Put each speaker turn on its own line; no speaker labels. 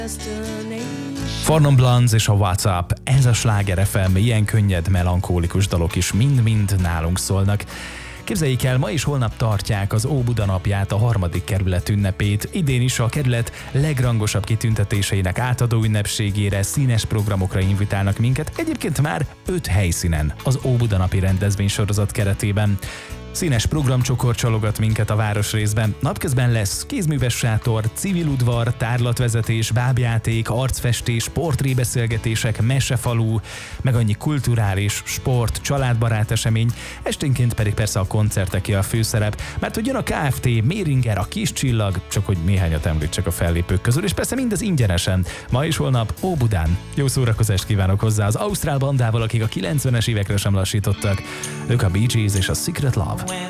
Farnon Blondes és a What's Up, ez a Sláger FM, ilyen könnyed, melankólikus dalok is mind-mind nálunk szólnak. Képzeljék el, ma és holnap tartják az Óbuda napját, a 3. kerület ünnepét. Idén is a kerület legrangosabb kitüntetéseinek átadó ünnepségére, színes programokra invitálnak minket, egyébként már 5 helyszínen az Óbuda napi rendezvénysorozat keretében. Színes programcsokor csalogat minket a városrészben. Napközben lesz kézműves sátor, civil udvar, tárlatvezetés, bábjáték, arcfestés, portrébeszélgetések, mesefalu, meg annyi kulturális, sport, családbarát esemény. Esténként pedig persze a koncerteké a főszerep, mert hogy jön a Kft., Méringer, a Kis Csillag, csak hogy néhányat említsek a fellépők közül, és persze mindez ingyenesen. Ma és holnap Óbudán. Jó szórakozást kívánok hozzá az ausztrál bandával, akik a 90-es évekre sem lassítottak. Ők a Bee Gees és a Secret Love.